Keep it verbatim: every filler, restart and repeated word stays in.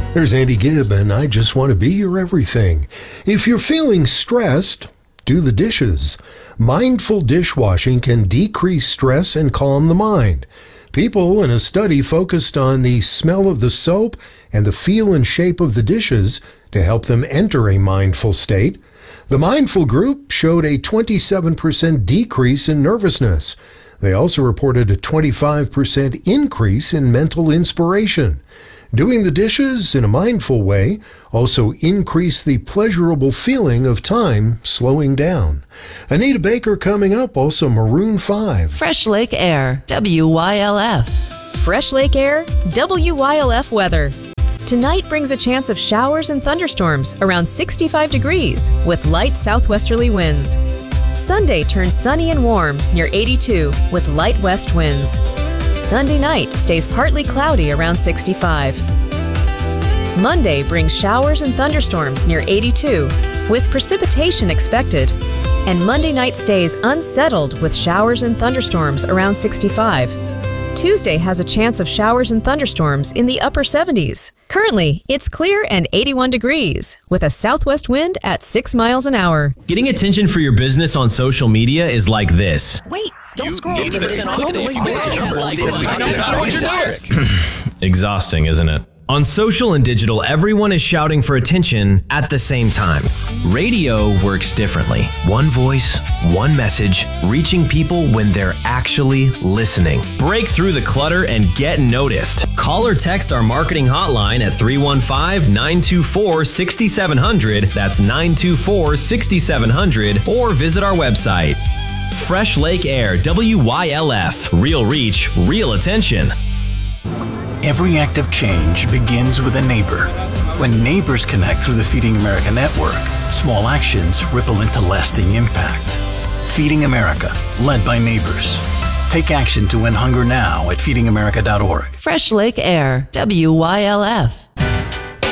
There's Andy Gibb, and I just want to be your everything. If you're feeling stressed, do the dishes. Mindful dishwashing can decrease stress and calm the mind. People in a study focused on the smell of the soap and the feel and shape of the dishes to help them enter a mindful state. The mindful group showed a twenty-seven percent decrease in nervousness. They also reported a twenty-five percent increase in mental inspiration. Doing the dishes in a mindful way also increased the pleasurable feeling of time slowing down. Anita Baker coming up, also Maroon five. Fresh Lake Air, W Y L F. Fresh Lake Air, W Y L F weather. Tonight brings a chance of showers and thunderstorms around sixty-five degrees with light southwesterly winds. Sunday turns sunny and warm near eighty-two with light west winds. Sunday night stays partly cloudy around sixty-five. Monday brings showers and thunderstorms near eighty-two, with precipitation expected. And Monday night stays unsettled with showers and thunderstorms around sixty-five. Tuesday has a chance of showers and thunderstorms in the upper seventies. Currently, it's clear and eighty-one degrees, with a southwest wind at six miles an hour. Getting attention for your business on social media is like this. Wait, don't scroll. Exhausting, isn't it? On social and digital, everyone is shouting for attention at the same time. Radio works differently. One voice, one message, reaching people when they're actually listening. Break through the clutter and get noticed. Call or text our marketing hotline at three one five, nine two four, six seven zero zero. That's nine two four, six seven zero zero. Or visit our website. Fresh Lake Air, W Y L F. Real reach, real attention. Every act of change begins with a neighbor. When neighbors connect through the Feeding America network, small actions ripple into lasting impact. Feeding America, led by neighbors. Take action to end hunger now at feeding america dot org. Fresh Lake Air, W Y L F.